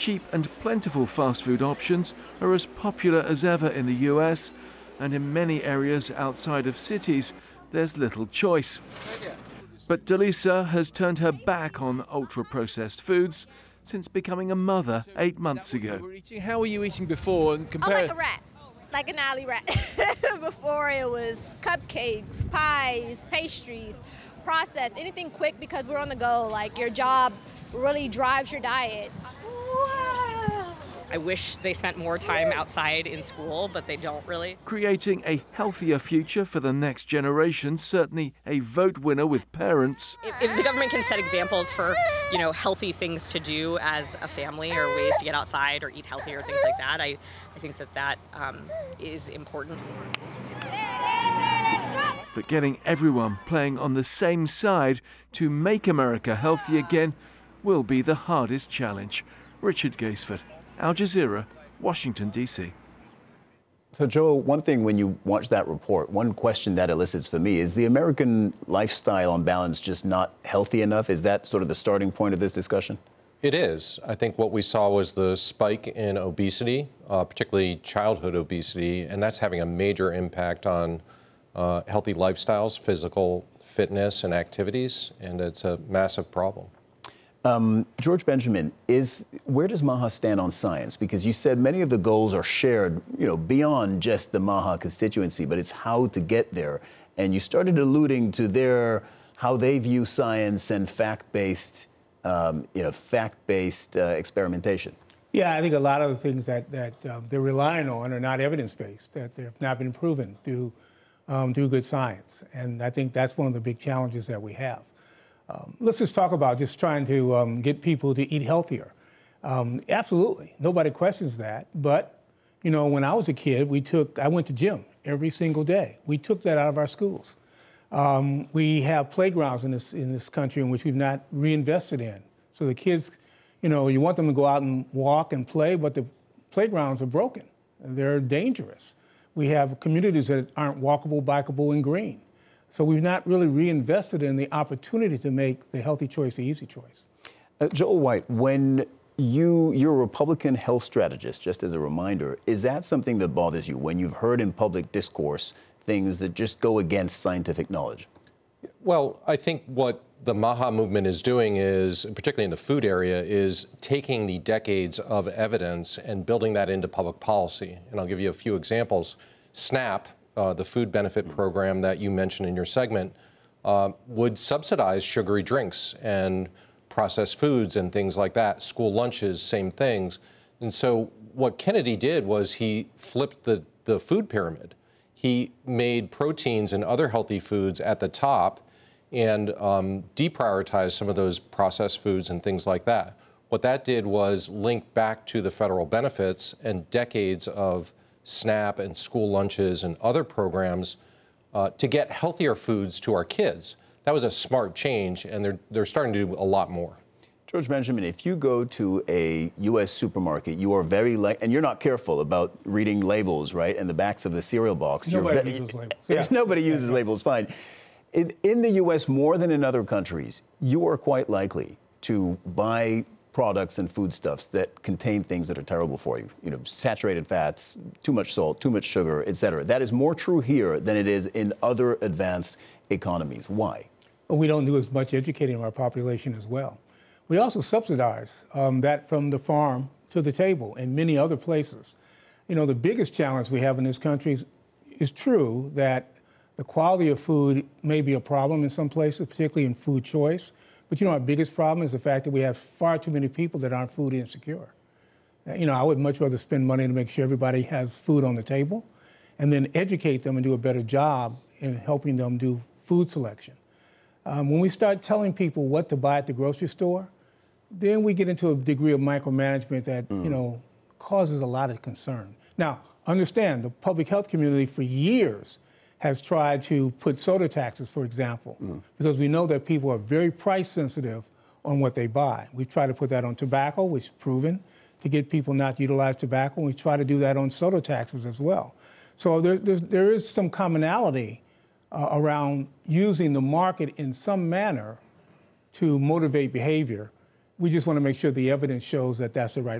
cheap and plentiful fast food options are as popular as ever in the US, and in many areas outside of cities, there's little choice. But Delisa has turned her back on ultra-processed foods since becoming a mother 8 months ago. How were you eating before? And compare... like a rat, like an alley rat. Before it was cupcakes, pies, pastries, processed, anything quick because we're on the go. Like your job really drives your diet. I wish they spent more time outside in school, but they don't really. Creating a healthier future for the next generation, certainly a vote winner with parents. If the government can set examples for, healthy things to do as a family or ways to get outside or eat healthy or things like that, I think that is important. But getting everyone playing on the same side to make America healthy again will be the hardest challenge. Richard Gaisford, Al Jazeera, Washington, D.C. So, Joel, one thing when you watch that report, one question that elicits for me is the American lifestyle on balance just not healthy enough? Is that sort of the starting point of this discussion? It is. I think what we saw was the spike in obesity, particularly childhood obesity, and that's having a major impact on healthy lifestyles, physical fitness and activities, and it's a massive problem. George Benjamin, where does MAHA stand on science? Because you said many of the goals are shared, beyond just the MAHA constituency, but it's how to get there. And you started alluding to how they view science and fact-based, experimentation. Yeah, I think a lot of the things that they're relying on are not evidence-based, that they've not been proven through good science. And I think that's one of the big challenges that we have. Let's just talk about just trying to get people to eat healthier. Absolutely, nobody questions that. But, when I was a kid, I went to gym every single day. We took that out of our schools. We have playgrounds in this country in which we've not reinvested in. So the kids, you want them to go out and walk and play, but the playgrounds are broken. They're dangerous. We have communities that aren't walkable, bikeable, and green. So we've not really reinvested in the opportunity to make the healthy choice the easy choice. Joel White, when you're a Republican health strategist, just as a reminder, is that something that bothers you when you've heard in public discourse things that just go against scientific knowledge? Well, I think what the MAHA movement is doing is, particularly in the food area, is taking the decades of evidence and building that into public policy. And I'll give you a few examples. SNAP, the food benefit program that you mentioned in your segment, would subsidize sugary drinks and processed foods and things like that. School lunches, same things. And so what Kennedy did was he flipped the food pyramid. He made proteins and other healthy foods at the top and deprioritized some of those processed foods and things like that. What that did was link back to the federal benefits and decades of SNAP and school lunches and other programs to get healthier foods to our kids. That was a smart change, and they're starting to do a lot more. George Benjamin, if you go to a U.S. supermarket, you are and you're not careful about reading labels, right, and the backs of the cereal box. Nobody uses labels. Yeah. Nobody uses labels, fine. In the U.S., more than in other countries, you are quite likely to buy products and foodstuffs that contain things that are terrible for you. Saturated fats, too much salt, too much sugar, et cetera. That is more true here than it is in other advanced economies. Why? Well, we don't do as much educating of our population as well. We also subsidize that from the farm to the table in many other places. The biggest challenge we have in this country is true that the quality of food may be a problem in some places, particularly in food choice. But our biggest problem is the fact that we have far too many people that aren't food insecure. I would much rather spend money to make sure everybody has food on the table and then educate them and do a better job in helping them do food selection. When we start telling people what to buy at the grocery store, then we get into a degree of micromanagement that, causes a lot of concern. Now, understand, the public health community for years has tried to put soda taxes, for example, because we know that people are very price sensitive on what they buy. We've tried to put that on tobacco, which is proven to get people not to utilize tobacco. We try to do that on soda taxes as well. So there is some commonality around using the market in some manner to motivate behavior. We just want to make sure the evidence shows that that's the right